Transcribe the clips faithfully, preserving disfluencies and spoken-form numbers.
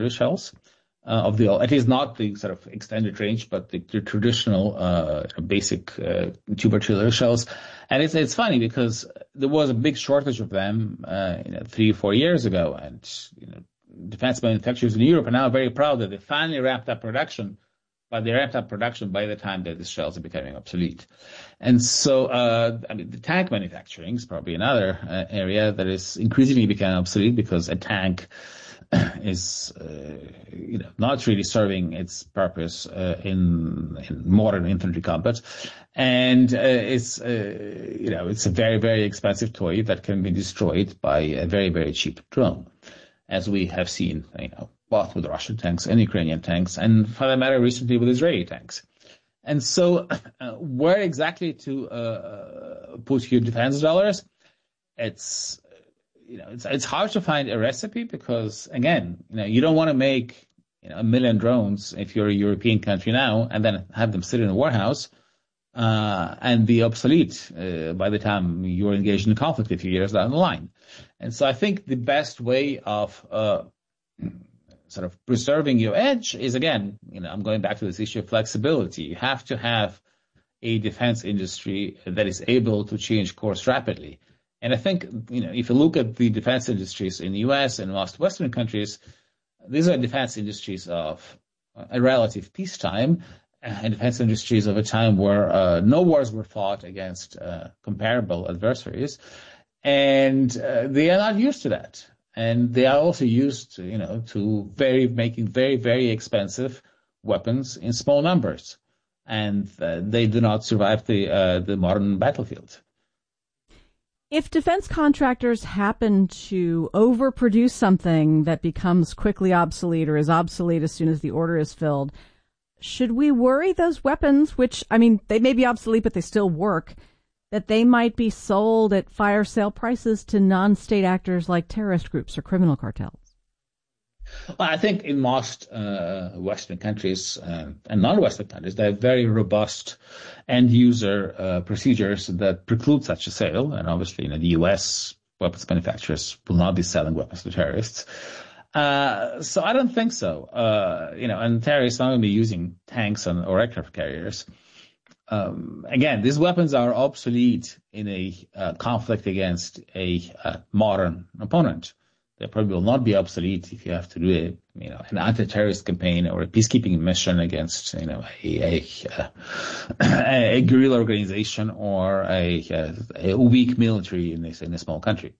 shells. Uh, of the, it is not the sort of extended range, but the, the traditional uh, basic uh, tubular shells. And it's it's funny because there was a big shortage of them uh, you know, three or four years ago, and you know, defense manufacturers in Europe are now very proud that they finally ramped up production. But they ramped up production by the time that the shells are becoming obsolete. And so, uh, I mean, the tank manufacturing is probably another uh, area that is increasingly becoming obsolete because a tank is, uh, you know, not really serving its purpose uh, in, in modern infantry combat, and uh, it's, uh, you know, it's a very, very expensive toy that can be destroyed by a very, very cheap drone, as we have seen, you know, both with Russian tanks and Ukrainian tanks, and for that matter, recently with Israeli tanks. And so, uh, where exactly to uh, put your defense dollars? It's You know, it's it's hard to find a recipe because, again, you know, you don't want to make you know, a million drones if you're a European country now and then have them sit in a warehouse uh, and be obsolete uh, by the time you're engaged in a conflict a few years down the line. And so I think the best way of uh, sort of preserving your edge is, again, you know, I'm going back to this issue of flexibility. You have to have a defense industry that is able to change course rapidly. And I think, you know, if you look at the defense industries in the U S and most Western countries, these are defense industries of a relative peacetime and defense industries of a time where uh, no wars were fought against uh, comparable adversaries. And uh, they are not used to that. And they are also used, to, you know, to very making very, very expensive weapons in small numbers. And uh, they do not survive the uh, the modern battlefield. If defense contractors happen to overproduce something that becomes quickly obsolete or is obsolete as soon as the order is filled, should we worry those weapons, which, I mean, they may be obsolete, but they still work, that they might be sold at fire sale prices to non-state actors like terrorist groups or criminal cartels? Well, I think in most uh, Western countries uh, and non-Western countries, they have very robust end-user uh, procedures that preclude such a sale. And obviously, you know, the U S weapons manufacturers will not be selling weapons to terrorists. Uh, so I don't think so. Uh, you know, and terrorists are not going to be using tanks and, or aircraft carriers. Um, again, these weapons are obsolete in a uh, conflict against a uh, modern opponent. They probably will not be obsolete if you have to do a, you know, an anti-terrorist campaign or a peacekeeping mission against, you know, a a, a guerrilla organization or a, a weak military in this in a small country.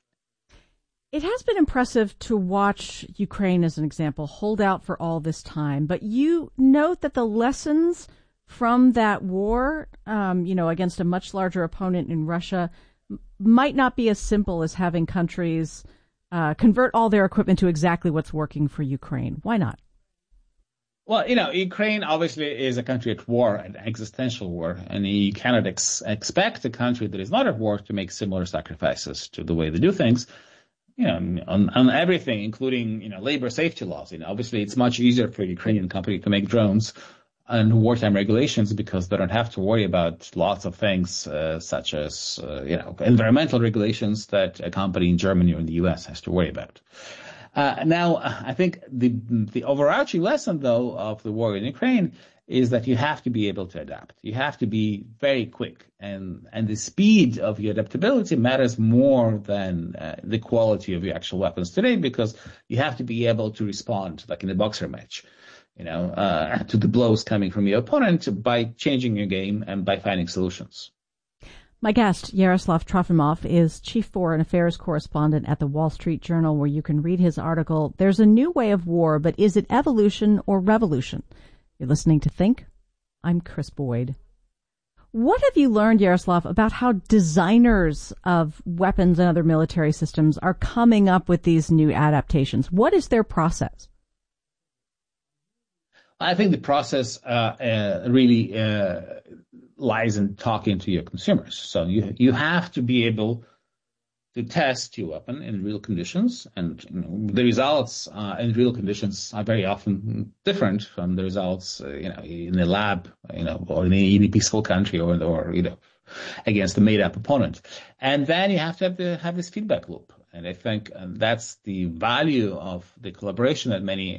It has been impressive to watch Ukraine, as an example, hold out for all this time. But you note that the lessons from that war, um, you know, against a much larger opponent in Russia, m- might not be as simple as having countries Uh, convert all their equipment to exactly what's working for Ukraine. Why not? Well, you know, Ukraine obviously is a country at war, an existential war, and you cannot ex- expect a country that is not at war to make similar sacrifices to the way they do things, you know, on, on everything, including, you know, labor safety laws. You know, obviously it's much easier for a Ukrainian company to make drones and wartime regulations because they don't have to worry about lots of things uh, such as, uh, you know, environmental regulations that a company in Germany or in the U S has to worry about. Uh, now, I think the the overarching lesson, though, of the war in Ukraine is that you have to be able to adapt. You have to be very quick, and and the speed of your adaptability matters more than uh, the quality of your actual weapons today, because you have to be able to respond like in a boxer match, you know, uh, to the blows coming from your opponent by changing your game and by finding solutions. My guest, Yaroslav Trofimov, is chief foreign affairs correspondent at the Wall Street Journal, where you can read his article, There's a New Way of War, but is it evolution or revolution? You're listening to Think. I'm Chris Boyd. What have you learned, Yaroslav, about how designers of weapons and other military systems are coming up with these new adaptations? What is their process? I think the process uh, uh, really uh, lies in talking to your consumers. So you you have to be able to test your weapon in real conditions, and you know, the results uh, in real conditions are very often different from the results, uh, you know, in a lab, you know, or in a, in a peaceful country, or or you know, against a made-up opponent. And then you have to have the have this feedback loop. And I think um, that's the value of the collaboration that many